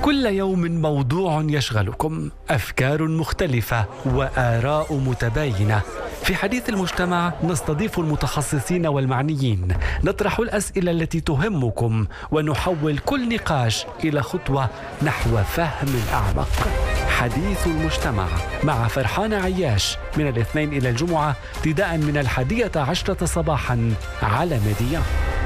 كل يوم موضوع يشغلكم، أفكار مختلفة وآراء متباينة. في حديث المجتمع نستضيف المتخصصين والمعنيين، نطرح الأسئلة التي تهمكم ونحول كل نقاش إلى خطوة نحو فهم أعمق. حديث المجتمع مع فرحان عياش من الاثنين إلى الجمعة ابتداء من 11:10 صباحا على ميديا.